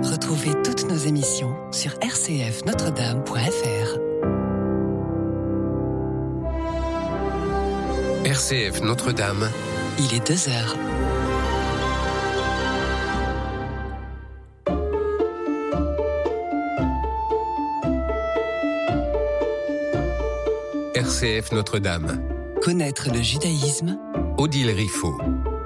Retrouvez toutes nos émissions sur rcfnotredame.fr. RCF Notre-Dame. Il est 2h. RCF Notre-Dame. Connaître le judaïsme. Odile Riffaut.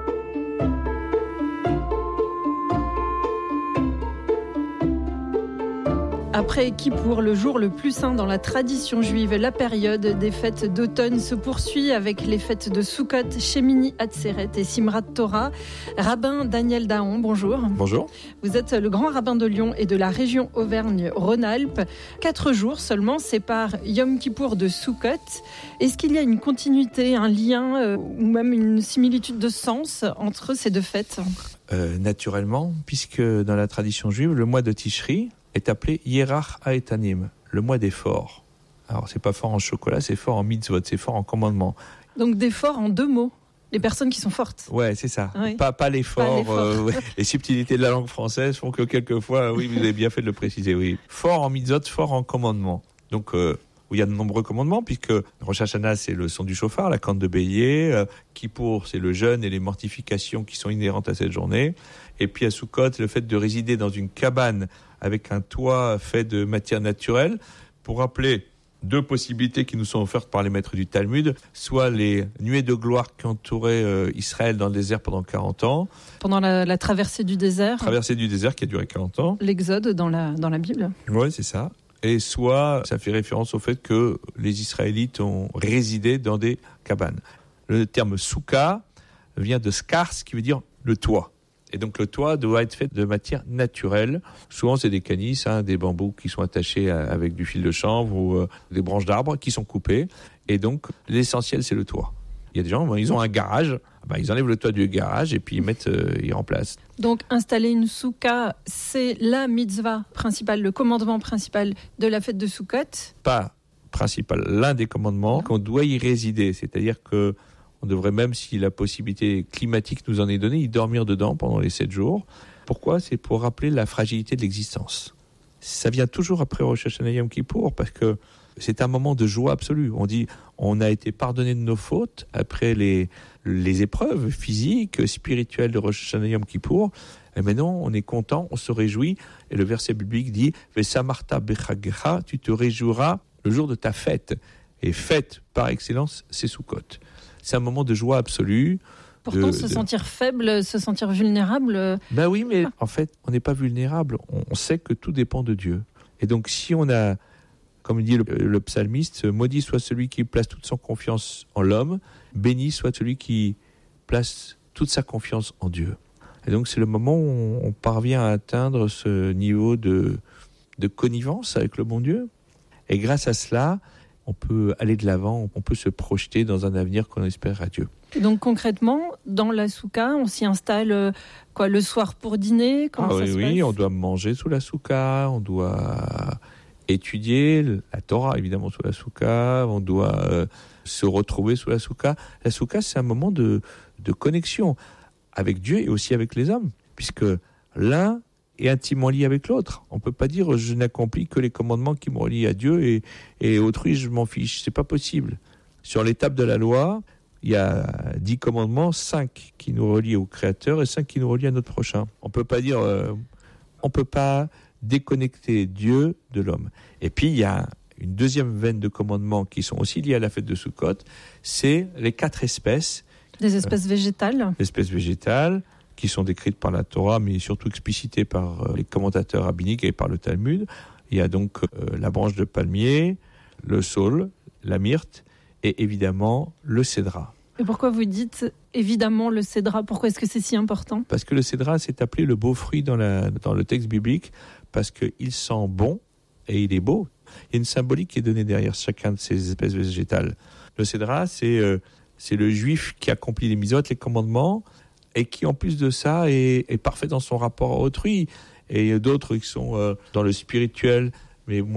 Après Kippour, le jour le plus saint dans la tradition juive, la période des fêtes d'automne se poursuit avec les fêtes de Sukkot, Shemini Atzeret et Simrat Torah. Rabbin Daniel Daon, bonjour. Bonjour. Vous êtes le grand rabbin de Lyon et de la région Auvergne-Rhône-Alpes. 4 jours seulement séparent Yom Kippour de Sukkot. Est-ce qu'il y a une continuité, un lien ou même une similitude de sens entre ces deux fêtes ? Naturellement, puisque dans la tradition juive, le mois de Tishri est appelé Yerach Haetanim, le mois des forts. Alors, c'est pas fort en chocolat, c'est fort en mitzvot, c'est fort en commandement. Donc des forts en 2 mots, les personnes qui sont fortes. Ouais, c'est ça. Oui. Pas les forts. Ouais. Les subtilités de la langue française font que quelquefois, oui, vous avez bien fait de le préciser, oui. Fort en mitzvot, fort en commandement. Donc, où il y a de nombreux commandements, puisque Rosh Hashanah, c'est le son du chauffard, la corne de bélier. Kippour, c'est le jeûne et les mortifications qui sont inhérentes à cette journée. Et puis à Sukkot, le fait de résider dans une cabane avec un toit fait de matière naturelle. Pour rappeler 2 possibilités qui nous sont offertes par les maîtres du Talmud, soit les nuées de gloire qui entouraient Israël dans le désert pendant 40 ans. Pendant la traversée du désert. Traversée du désert qui a duré 40 ans. L'Exode dans la Bible. Oui, c'est ça. Et soit ça fait référence au fait que les Israélites ont résidé dans des cabanes. Le terme souka vient de skars, qui veut dire le toit. Et donc le toit doit être fait de matière naturelle. Souvent c'est des canisses, des bambous qui sont attachés avec du fil de chanvre ou des branches d'arbres qui sont coupées. Et donc l'essentiel c'est le toit. Il y a des gens, ils ont un garage, ils enlèvent le toit du garage et puis ils remplacent. Donc installer une souka, c'est la mitzvah principale, le commandement principal de la fête de Sukkot. Pas principal, l'un des commandements, qu'on doit y résider. C'est-à-dire que on devrait, même si la possibilité climatique nous en est donnée, y dormir dedans pendant les 7 jours. Pourquoi ? C'est pour rappeler la fragilité de l'existence. Ça vient toujours après Rosh Hashanah Yom Kippour, parce que c'est un moment de joie absolue. On dit, on a été pardonné de nos fautes après les épreuves physiques, spirituelles de Rosh Hashanah Yom Kippour. Et maintenant, on est content, on se réjouit. Et le verset biblique dit, Vesamarta bechagecha, tu te réjouiras le jour de ta fête. Et fête par excellence, c'est Sukkot. C'est un moment de joie absolue. Pourtant, sentir faible, se sentir vulnérable... Ben oui, mais en fait, on n'est pas vulnérable. On sait que tout dépend de Dieu. Et donc, si on a, comme dit le psalmiste, maudit soit celui qui place toute son confiance en l'homme, béni soit celui qui place toute sa confiance en Dieu. Et donc, c'est le moment où on parvient à atteindre ce niveau de connivence avec le bon Dieu. Et grâce à cela, on peut aller de l'avant, on peut se projeter dans un avenir qu'on espère à Dieu. Donc concrètement, dans la souka, on s'y installe le soir pour dîner ? Comment ça se passe ? Oui, on doit manger sous la souka, on doit étudier la Torah évidemment sous la souka, on doit se retrouver sous la souka. La souka, c'est un moment de connexion avec Dieu et aussi avec les hommes, puisque l'un est intimement lié avec l'autre. On ne peut pas dire je n'accomplis que les commandements qui me relient à Dieu et autrui je m'en fiche. C'est pas possible. Sur l'étape de la loi, il y a 10 commandements, 5 qui nous relient au Créateur et 5 qui nous relient à notre prochain. On peut pas dire, on peut pas déconnecter Dieu de l'homme. Et puis il y a une deuxième veine de commandements qui sont aussi liés à la fête de Sukkot, c'est les 4 espèces. Des espèces végétales. Espèces végétales, qui sont décrites par la Torah, mais surtout explicitées par les commentateurs rabbiniques et par le Talmud. Il y a donc la branche de palmier, le saule, la myrte et évidemment le cédra. Et pourquoi vous dites évidemment le cédra ? Pourquoi est-ce que c'est si important ? Parce que le cédra, c'est appelé le beau fruit dans le texte biblique, parce qu'il sent bon et il est beau. Il y a une symbolique qui est donnée derrière chacun de ces espèces végétales. Le cédra, c'est le juif qui accomplit les mitzvot, les commandements, et qui en plus de ça est parfait dans son rapport à autrui. Et d'autres qui sont dans le spirituel, mais moins